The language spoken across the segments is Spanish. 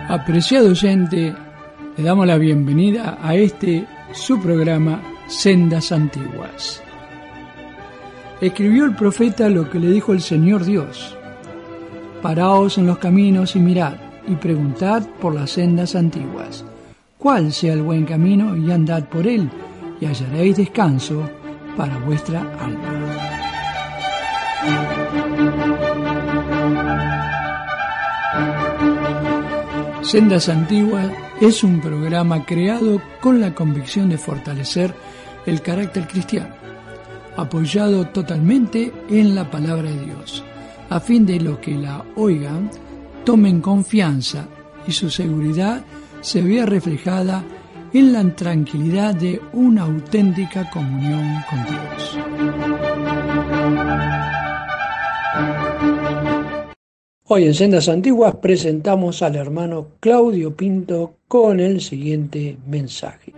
Apreciado oyente, le damos la bienvenida a su programa Sendas Antiguas. Escribió el profeta lo que le dijo el Señor Dios: paraos en los caminos y mirad, y preguntad por las sendas antiguas, cuál sea el buen camino, y andad por él, y hallaréis descanso para vuestra alma. Sendas Antiguas es un programa creado con la convicción de fortalecer el carácter cristiano, apoyado totalmente en la palabra de Dios, a fin de los que la oigan tomen confianza y su seguridad se vea reflejada en la tranquilidad de una auténtica comunión con Dios. Hoy en Sendas Antiguas presentamos al hermano Claudio Pinto con el siguiente mensaje.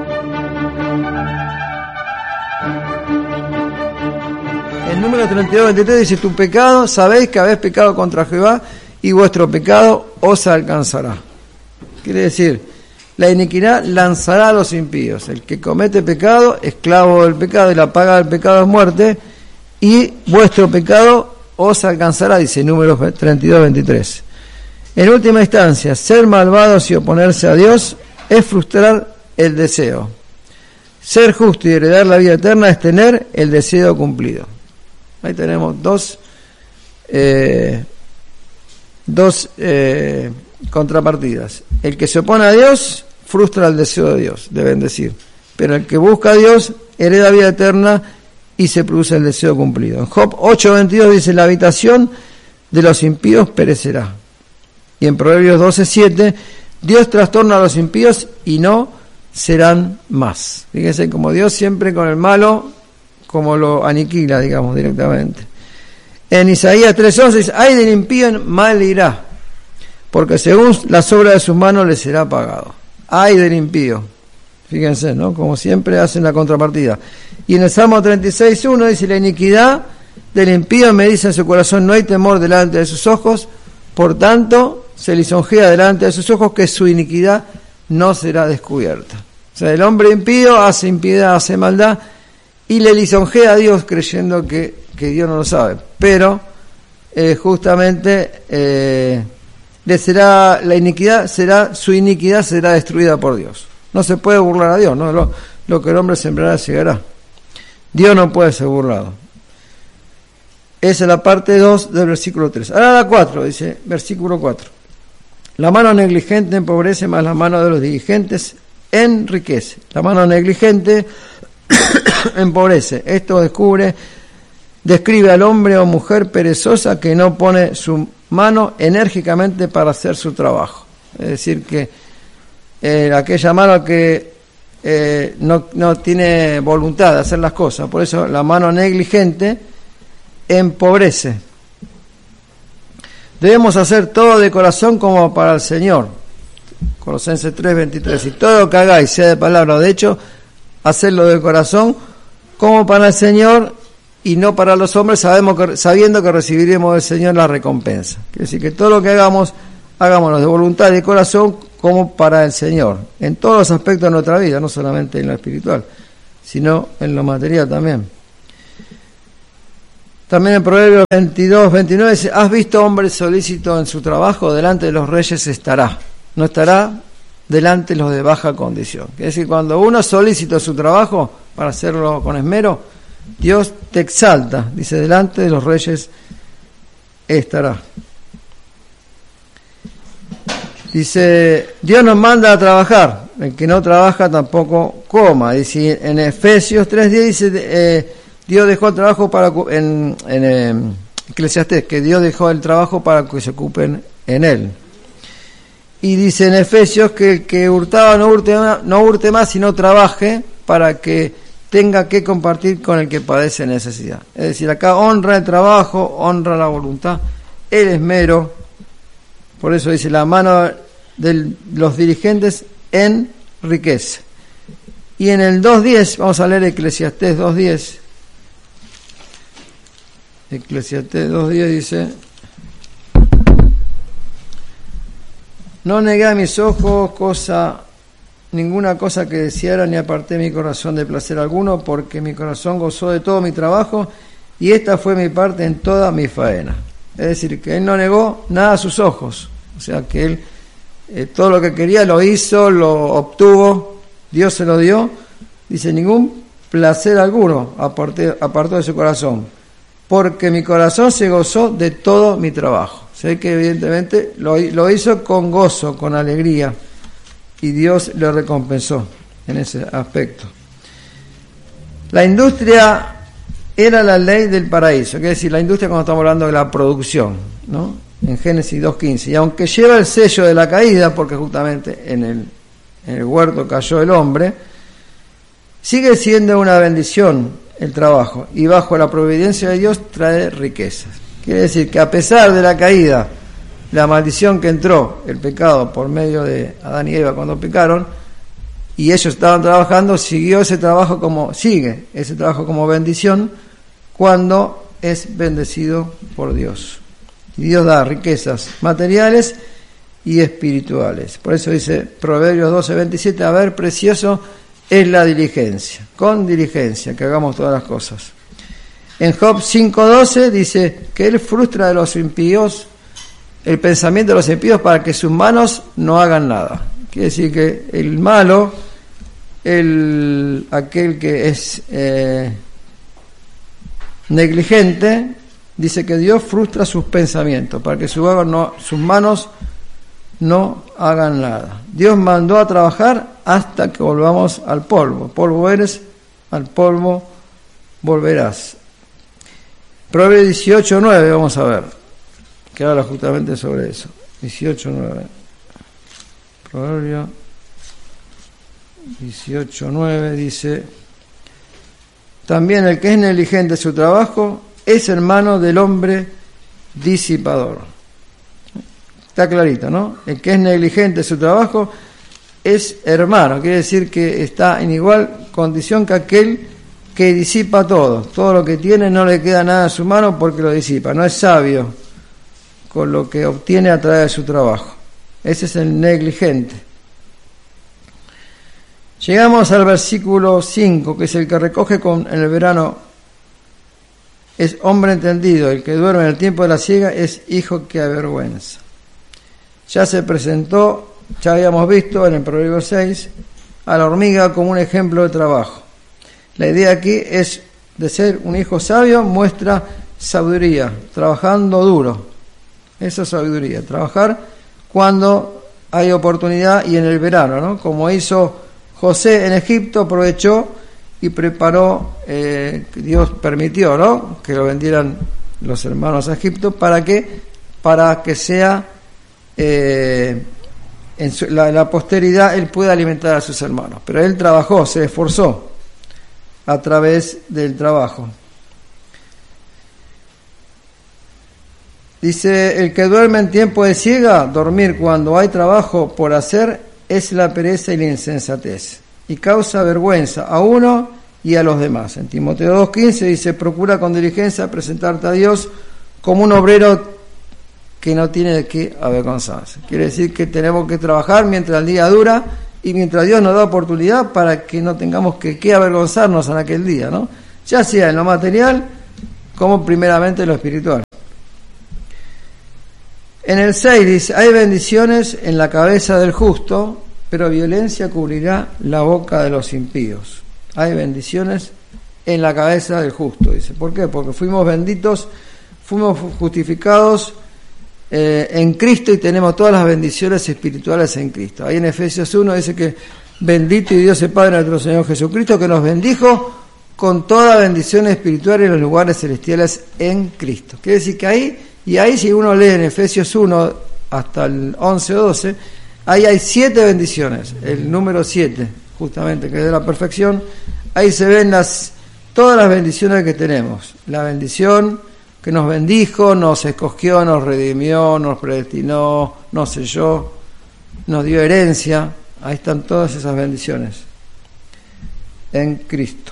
El número 32-23 dice: tu pecado, sabéis que habéis pecado contra Jehová, y vuestro pecado os alcanzará. Quiere decir, la iniquidad lanzará a los impíos. El que comete pecado, esclavo del pecado, y la paga del pecado es muerte, y vuestro pecado os alcanzará, dice Números 32-23. En última instancia, ser malvados y oponerse a Dios es frustrar el deseo. Ser justo y heredar la vida eterna es tener el deseo cumplido. Ahí tenemos dos contrapartidas. El que se opone a Dios frustra el deseo de Dios, deben decir. Pero el que busca a Dios hereda vida eterna y se produce el deseo cumplido. En Job 8:22 dice: la habitación de los impíos perecerá. Y en Proverbios 12:7, Dios trastorna a los impíos y no serán más. Fíjense como Dios siempre con el malo, como lo aniquila, digamos, directamente. En Isaías 3:11 dice: ay del impío, en mal irá, porque según las obras de sus manos le será pagado. Ay del impío. Fíjense, ¿no? Como siempre hacen la contrapartida. Y en el Salmo 36:1 dice: la iniquidad del impío me dice en su corazón, no hay temor delante de sus ojos, por tanto se lisonjea delante de sus ojos, que su iniquidad no será descubierta. O sea, el hombre impío hace impiedad, hace maldad, y le lisonjea a Dios creyendo que Dios no lo sabe. Pero justamente su iniquidad será destruida por Dios. No se puede burlar a Dios, ¿no? Lo que el hombre sembrará llegará. Dios no puede ser burlado. Esa es la parte 2 del versículo 3. Ahora la 4, dice, versículo 4. La mano negligente empobrece, más la mano de los diligentes enriquece. La mano negligente empobrece. Esto describe al hombre o mujer perezosa que no pone su mano enérgicamente para hacer su trabajo. Es decir, que aquella mano que no tiene voluntad de hacer las cosas. Por eso la mano negligente empobrece. Debemos hacer todo de corazón como para el Señor. Colosenses 3:23. Y todo lo que hagáis, sea de palabra o de hecho, hacedlo de corazón como para el Señor y no para los hombres, sabiendo que recibiremos del Señor la recompensa. Quiere decir que todo lo que hagamos, hagámoslo de voluntad y de corazón como para el Señor, en todos los aspectos de nuestra vida, no solamente en lo espiritual, sino en lo material también. También en Proverbios 22:29 dice: has visto hombre solícito en su trabajo, delante de los reyes estará, no estará delante de los de baja condición. Es decir, cuando uno es solícito en su trabajo, para hacerlo con esmero, Dios te exalta, dice, delante de los reyes estará. Dice, Dios nos manda a trabajar, el que no trabaja tampoco coma. Dice, en Efesios 3:10 dice, Dios dejó el trabajo para, en Eclesiastés, que Dios dejó el trabajo para que se ocupen en él. Y dice en Efesios que el que hurtaba no hurte más, sino trabaje para que tenga que compartir con el que padece necesidad. Es decir, acá honra el trabajo, honra la voluntad, el esmero. Por eso dice, la mano de los dirigentes enriquece. Y en el 2.10, vamos a leer Eclesiastés 2.10. Eclesiastés 2.10 dice, No negué a mis ojos ninguna cosa que deseara, ni aparté mi corazón de placer alguno, porque mi corazón gozó de todo mi trabajo, y esta fue mi parte en toda mi faena. Es decir, que él no negó nada a sus ojos. O sea, que él todo lo que quería lo hizo, lo obtuvo, Dios se lo dio. Dice, ningún placer alguno apartó de su corazón, porque mi corazón se gozó de todo mi trabajo. Sé que evidentemente lo hizo con gozo, con alegría, y Dios le recompensó en ese aspecto. La industria era la ley del paraíso, quiere decir, la industria cuando estamos hablando de la producción, ¿no? En Génesis 2.15, y aunque lleva el sello de la caída, porque justamente en el huerto cayó el hombre, sigue siendo una bendición el trabajo, y bajo la providencia de Dios trae riquezas. Quiere decir que a pesar de la caída, la maldición que entró, el pecado por medio de Adán y Eva cuando pecaron, y ellos estaban trabajando, sigue ese trabajo como bendición cuando es bendecido por Dios. Y Dios da riquezas materiales y espirituales. Por eso dice Proverbios 12:27, a ver, precioso es la diligencia, con diligencia, que hagamos todas las cosas. En Job 5:12 dice que él frustra de los impíos el pensamiento de los impíos para que sus manos no hagan nada. Quiere decir que el malo, aquel que es negligente, dice que Dios frustra sus pensamientos para que sus manos no hagan nada. Dios mandó a trabajar hasta que volvamos al polvo. Polvo eres, al polvo volverás. Proverbios 18:9, vamos a ver, que habla justamente sobre eso. 18:9. Proverbios 18:9 dice: también el que es negligente en su trabajo es hermano del hombre disipador. Está clarito, ¿no? El que es negligente en su trabajo es hermano, quiere decir que está en igual condición que aquel que disipa todo lo que tiene, no le queda nada en su mano porque lo disipa, no es sabio con lo que obtiene a través de su trabajo. Ese es el negligente. Llegamos al versículo 5, que es el que recoge en el verano, es hombre entendido, el que duerme en el tiempo de la siega es hijo que avergüenza. Ya se presentó, ya habíamos visto en el Proverbio 6, a la hormiga como un ejemplo de trabajo. La idea aquí es de ser un hijo sabio, muestra sabiduría, trabajando duro. Eso es sabiduría, trabajar cuando hay oportunidad y en el verano, ¿no? Como hizo José en Egipto, aprovechó y preparó, Dios permitió, ¿no?, que lo vendieran los hermanos a Egipto, ¿para qué? Para que sea la posteridad, él pueda alimentar a sus hermanos. Pero él trabajó, se esforzó a través del trabajo. Dice, el que duerme en tiempo de siega, dormir cuando hay trabajo por hacer, es la pereza y la insensatez, y causa vergüenza a uno y a los demás. En Timoteo 2:15 dice, procura con diligencia presentarte a Dios como un obrero que no tiene de qué avergonzarse. Quiere decir que tenemos que trabajar mientras el día dura y mientras Dios nos da oportunidad para que no tengamos que avergonzarnos en aquel día, ¿no? Ya sea en lo material como primeramente en lo espiritual. En el 6 dice, hay bendiciones en la cabeza del justo, pero violencia cubrirá la boca de los impíos. Hay bendiciones en la cabeza del justo, dice. ¿Por qué? Porque fuimos benditos, fuimos justificados en Cristo y tenemos todas las bendiciones espirituales en Cristo. Ahí en Efesios 1 dice que bendito y Dios el Padre de nuestro Señor Jesucristo, que nos bendijo con toda bendición espiritual en los lugares celestiales en Cristo. Quiere decir que ahí si uno lee en Efesios 1 hasta el 11 o 12, ahí hay 7 bendiciones, el número 7, justamente, que es de la perfección. Ahí se ven todas las bendiciones que tenemos. La bendición que nos bendijo, nos escogió, nos redimió, nos predestinó, nos selló, nos dio herencia. Ahí están todas esas bendiciones en Cristo.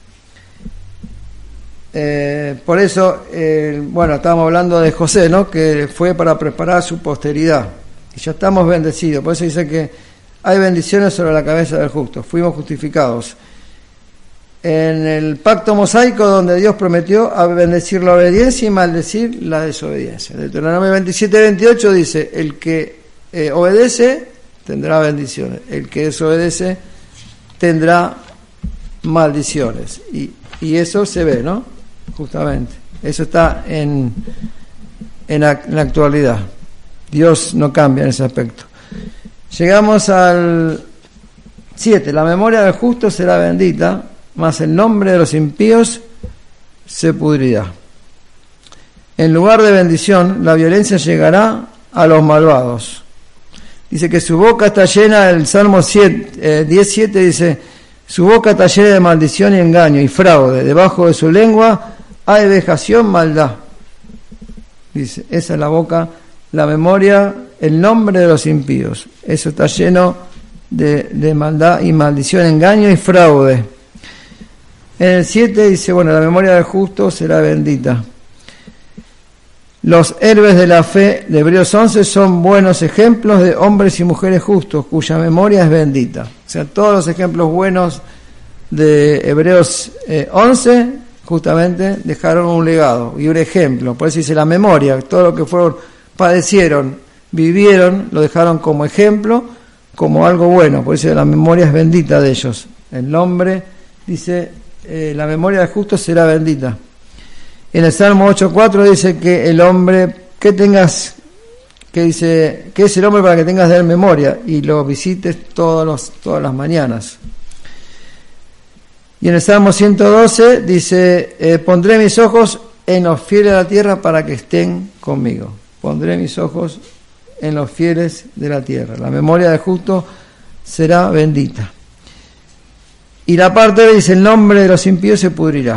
Por eso, estábamos hablando de José, ¿no?, que fue para preparar su posteridad. y ya estamos bendecidos. Por eso dice que hay bendiciones sobre la cabeza del justo, fuimos justificados. En el pacto mosaico, donde Dios prometió a bendecir la obediencia y maldecir la desobediencia. Deuteronomio 27:28 dice: el que obedece tendrá bendiciones, el que desobedece tendrá maldiciones. Y eso se ve, ¿no? Justamente. Eso está en la actualidad. Dios no cambia en ese aspecto. Llegamos al 7. La memoria del justo será bendita, mas el nombre de los impíos se pudrirá. En lugar de bendición, la violencia llegará a los malvados. Dice que su boca está llena, el Salmo 10:7 dice: su boca está llena de maldición y engaño y fraude, debajo de su lengua hay vejación, maldad. Dice, esa es la boca, la memoria, el nombre de los impíos. Eso está lleno de maldad y maldición, engaño y fraude. En el 7 dice, bueno, la memoria del justo será bendita. Los héroes de la fe de Hebreos 11 son buenos ejemplos de hombres y mujeres justos, cuya memoria es bendita. O sea, todos los ejemplos buenos de Hebreos 11 justamente dejaron un legado y un ejemplo. Por eso dice la memoria, todo lo que fueron, padecieron, vivieron, lo dejaron como ejemplo, como algo bueno. Por eso la memoria es bendita de ellos. El nombre dice, la memoria del justo será bendita. En el Salmo 8:4 dice que el hombre que dice, ¿qué es el hombre para que tengas de él memoria? Y lo visites todas las mañanas. Y en el Salmo 112 dice, pondré mis ojos en los fieles de la tierra para que estén conmigo. Pondré mis ojos en los fieles de la tierra. La memoria del justo será bendita. Y la parte B dice, el nombre de los impíos se pudrirá.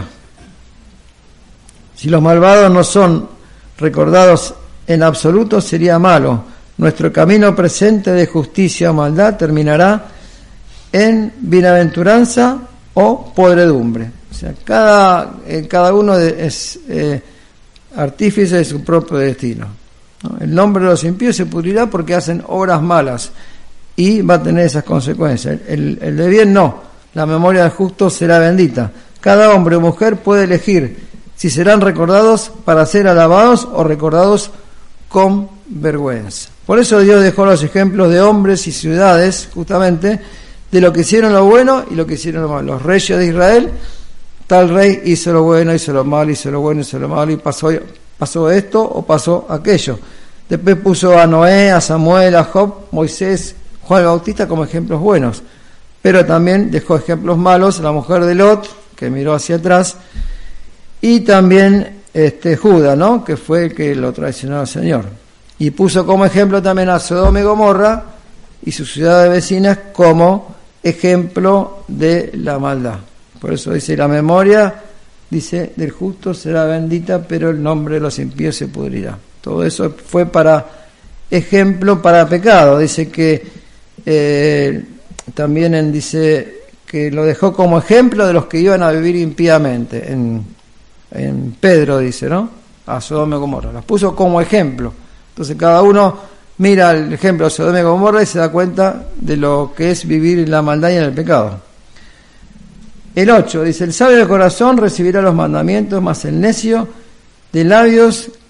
Si los malvados no son recordados en absoluto, sería malo. Nuestro camino presente de justicia o maldad terminará en bienaventuranza o podredumbre. O sea, cada uno es artífice de su propio destino, ¿no? El nombre de los impíos se pudrirá porque hacen obras malas y va a tener esas consecuencias. El de bien no. La memoria del justo será bendita. Cada hombre o mujer puede elegir si serán recordados para ser alabados o recordados con vergüenza. Por eso Dios dejó los ejemplos de hombres y ciudades, justamente, de lo que hicieron lo bueno y lo que hicieron lo malo. Los reyes de Israel, tal rey hizo lo bueno, hizo lo malo, hizo lo bueno, hizo lo malo, y pasó esto o pasó aquello. Después puso a Noé, a Samuel, a Job, Moisés, Juan el Bautista como ejemplos buenos. Pero también dejó ejemplos malos, la mujer de Lot, que miró hacia atrás, y también Judas, ¿no?, que fue el que lo traicionó al Señor. Y puso como ejemplo también a Sodoma y Gomorra y sus ciudades vecinas como ejemplo de la maldad. Por eso dice, la memoria, dice, del justo será bendita, pero el nombre de los impíos se pudrirá. Todo eso fue para ejemplo, para pecado. Dice que también dice que lo dejó como ejemplo de los que iban a vivir impíamente. En Pedro dice, ¿no?, a Sodoma y Gomorra. Las puso como ejemplo. Entonces cada uno mira el ejemplo de Sodoma y Gomorra y se da cuenta de lo que es vivir en la maldad y en el pecado. El 8 dice, el sabio de corazón recibirá los mandamientos, mas el necio de labios